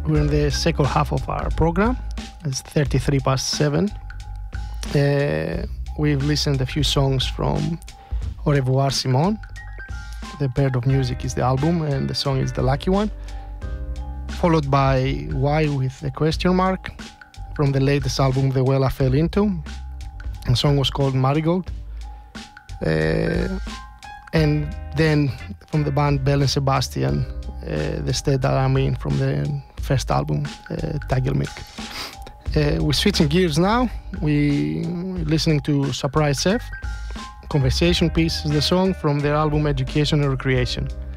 We're in the second half of our program. It's 33 past 7. We've listened a few songs from Au revoir, Simone. The Bird of Music is the album, and the song is The Lucky One. Followed by Why with a question mark from the latest album, The Well I Fell Into. The song was called Marigold. And then from the band Belle and Sebastian, The State That I'm In from the first album, Tiger Milk. We're switching gears now. We're listening to Surprise Chef. Conversation Piece is the song from their album Education and Recreation.